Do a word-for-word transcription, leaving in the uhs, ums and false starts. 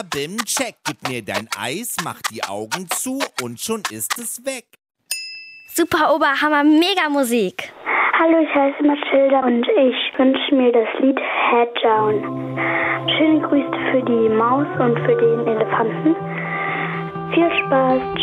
Bim, check, gib mir dein Eis, mach die Augen zu und schon ist es weg. Super, Oberhammer, mega Musik. Hallo, ich heiße Mathilda und ich wünsche mir das Lied Head Down. Schöne Grüße für die Maus und für den Elefanten. Viel Spaß.